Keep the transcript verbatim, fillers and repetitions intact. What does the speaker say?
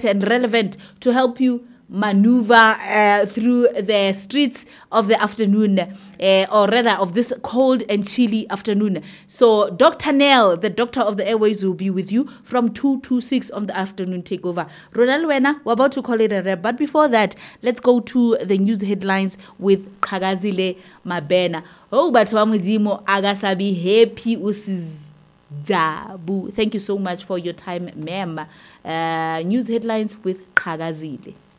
accurate and relevant to help you maneuver uh, through the streets of the afternoon, uh, or rather of this cold and chilly afternoon. So Doctor Nell, the doctor of the airways, will be with you from two to six on the afternoon takeover. Ronald Wena, we're about to call it a wrap. But before that, let's go to the news headlines with Qhakazile Mabena. Oh, but Wamuzimo Agasabi happy usiz. Jabu. Thank you so much for your time, ma'am. Uh, news headlines with Qhakazile.